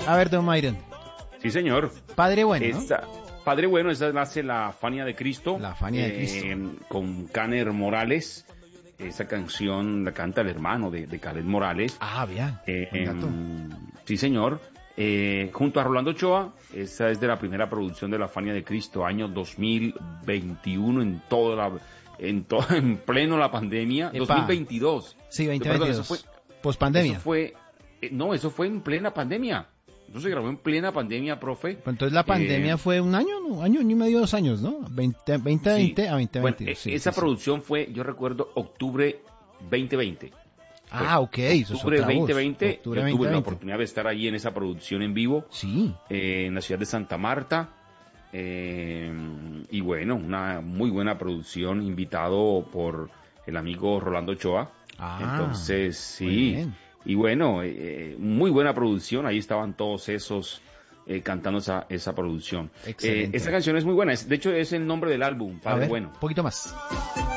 A ver, don Myron. Sí, señor. Padre Bueno, ¿no? Padre Bueno, esa nace la Fania de Cristo. La Fania de Cristo. Con Caner Morales. Esa canción la canta el hermano de Caled Morales. Ah, bien. Sí, señor. Junto a Rolando Ochoa, esa es de la primera producción de la Fania de Cristo, año 2021, en pleno la pandemia. Epa. 2022. Sí, 2022. Perdón, eso fue pospandemia. Eso fue en plena pandemia. Eso se grabó en plena pandemia, profe. Pero entonces la pandemia fue un año, ¿no? Año y medio, 2 años, ¿no? 2020 sí. a 2022. Bueno, esa producción fue, yo recuerdo, octubre 2020. Ah, ok. Octubre 2020, octubre yo 2020. tuve la oportunidad de estar allí en esa producción en vivo. Sí. En la ciudad de Santa Marta. Y bueno, una muy buena producción, invitado por el amigo Rolando Ochoa. Entonces, sí. Y bueno, muy buena producción. Ahí estaban todos esos cantando esa producción. Esa canción es muy buena. De hecho, es el nombre del álbum, Padre Bueno. Un poquito más.